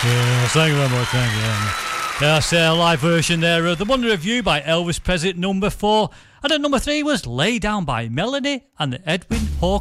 Yes, thank you very much, thank you. That's a live version there of The Wonder of You by Elvis Presley, number 4. And at number 3 was Lay Down by Melanie and Edwin Hawkins.